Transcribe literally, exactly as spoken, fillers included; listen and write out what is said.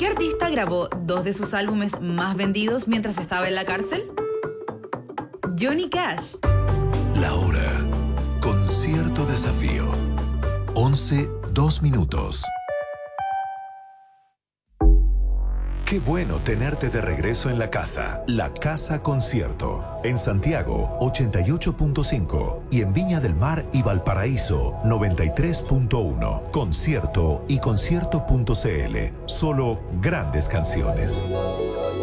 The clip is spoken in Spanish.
¿Qué artista grabó dos de sus álbumes más vendidos mientras estaba en la cárcel? Johnny Cash. La hora con cierto desafío. once, dos minutos. Qué bueno tenerte de regreso en la casa. La Casa Concierto. En Santiago, ochenta y ocho punto cinco. Y en Viña del Mar y Valparaíso, noventa y tres punto uno. Concierto y concierto punto c l. Solo grandes canciones.